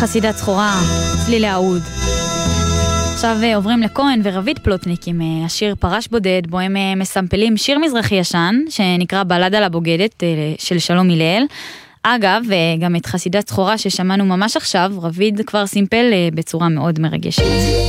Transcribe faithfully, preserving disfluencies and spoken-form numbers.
חסידת סחורה, צלילי העוד. עכשיו עוברים לכהן ורביד פלוטניק עם השיר פרש בודד, בו הם מסמפלים שיר מזרחי ישן, שנקרא בלדה לבוגדת של שלום הלל. אגב, גם את חסידת סחורה ששמענו ממש עכשיו, רביד כבר סימפל בצורה מאוד מרגשת.